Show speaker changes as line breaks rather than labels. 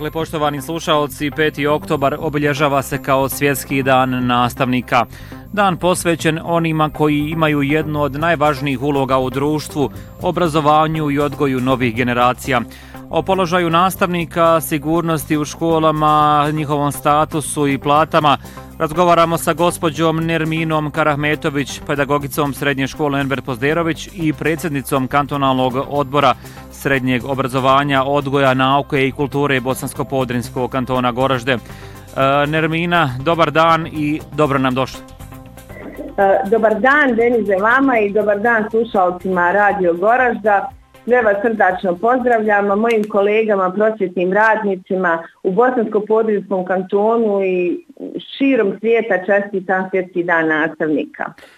Dakle, poštovani slušaoci, 5. oktobar obilježava se kao svjetski dan nastavnika. Dan posvećen onima koji imaju jednu od najvažnijih uloga u društvu, obrazovanju i odgoju novih generacija. O položaju nastavnika, sigurnosti u školama, njihovom statusu i platama razgovaramo sa gospođom Nerminom Karahmetović, pedagogicom Srednje škole Enver Pozderović i predsjednicom kantonalnog odbora srednjeg obrazovanja, odgoja, nauke i kulture Bosansko-Podrinjskog kantona Goražde. Nermina, dobar dan i dobro nam došli.
Dobar dan, Denize, vama i dobar dan slušalcima Radio Goražda. Sve vas srdačno pozdravljam, mojim kolegama, prosvjetnim radnicima u Bosansko-Podrinjskom kantonu i širom svijeta čestitam svjetski dan nastavnika.